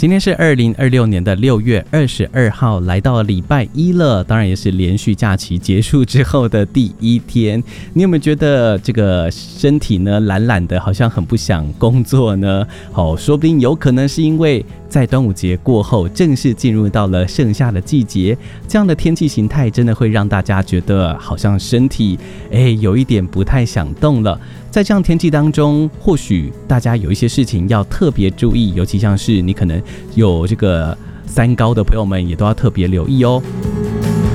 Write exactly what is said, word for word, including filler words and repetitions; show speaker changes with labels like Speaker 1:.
Speaker 1: 今天是二零二六年的六月二十二号，来到了礼拜一了，当然也是连续假期结束之后的第一天。你有没有觉得这个身体呢懒懒的，好像很不想工作呢？哦，说不定有可能是因为在端午节过后，正式进入到了盛夏的季节，这样的天气形态真的会让大家觉得好像身体哎有一点不太想动了。在这样天气当中，或许大家有一些事情要特别注意，尤其像是你可能有这个三高的朋友们，也都要特别留意哦。